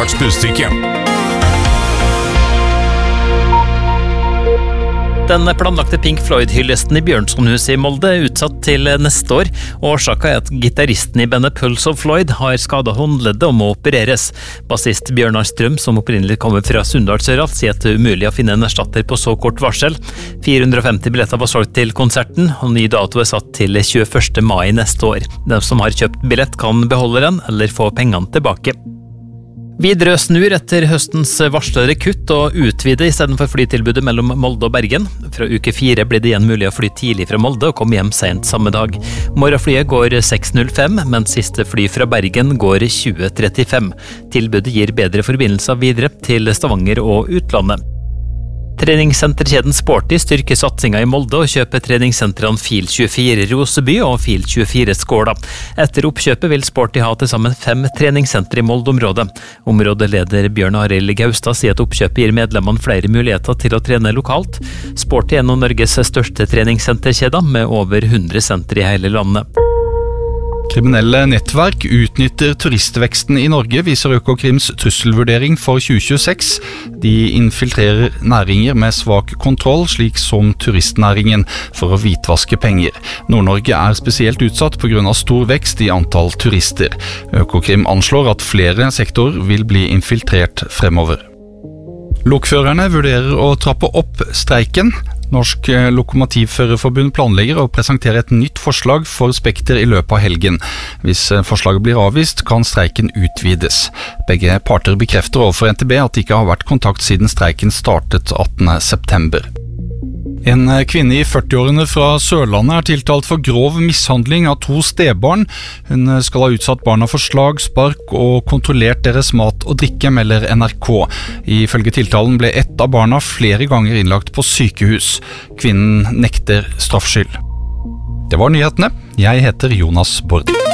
Mozarts budstykke. Den planlagte Pink Floyd-hyllesten i Bjørnsonhuset i Molde utsatt til neste år. Årsaken at gitaristen i bandet Pulse of Floyd har skadet håndleddet og må opereres. Bassist Bjørnar Strøm, som opprinnelig kommer fra Sunndalsøra, sier at det er umulig å finne en erstatter på så kort varsel. 450 billetter var solgt til konserten, og ny dato er satt til 21. mai neste år. De som har kjøpt billett kan beholde den, eller få pengene tilbake. Widerøe snur etter høstens varslede kutt og utvide i stedet for flytilbudet mellom Molde og Bergen. Fra uke 4 blir det igjen mulig å fly tidlig fra Molde og komme hjem sent samme dag. Morgenflyet går 6.05, mens siste fly fra Bergen går 20.35. Tilbudet gir bedre forbindelser videre til Stavanger og utlandet. Treningssenterkjeden Sporty styrker satsingen i Molde og kjøper treningssentrene Fil24 Roseby og Fil24 Skåla. Etter oppkjøpet vil Sporty ha til sammen 5 treningssentre i Molde-området. Områdeleder Bjørn Arild Gaustad sier at oppkjøpet gir medlemmene flere muligheter til å trene lokalt. Sporty er en av Norges største treningssenterkjeder med over 100 sentre i hele landet. Kriminelle nettverk utnytter turistveksten i Norge, viser Økokrims trusselvurdering for 2026. De infiltrerer næringer med svak kontroll, slik som turistnæringen, for å hvitvaske penger. Nord-Norge er spesielt utsatt på grunn av stor vekst i antall turister. Økokrim anslår at flere sektorer vil bli infiltrert fremover. Lokførerne vurderer å trappe opp streiken. Norsk Lokomotivførerforbund planlegger å presentere et nytt forslag for Spekter i løpet av helgen. Hvis forslaget blir avvist, kan streiken utvides. Begge parter bekrefter overfor NTB at det ikke har vært kontakt siden streiken startet 18. september. En kvinne i 40-årene fra Sørlandet er tiltalt for grov mishandling av 2 stebarn. Hun skal ha utsatt barna for slag, spark og kontrollert deres mat og drikke, melder NRK. Ifølge tiltalen ble ett av barna flere ganger innlagt på sykehus. Kvinnen nekter straffskyld. Det var nyhetene. Jeg heter Jonas Bord.